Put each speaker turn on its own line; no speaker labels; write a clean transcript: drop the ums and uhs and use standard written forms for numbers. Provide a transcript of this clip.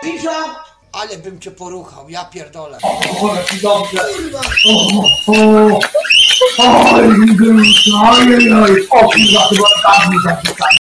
Cisza! Ale bym cię poruchał, ja pierdolę.
O, jaki dobrze.
Kurwa!
Oj, oj, oj, o kurwa, chyba tak mi zapisać.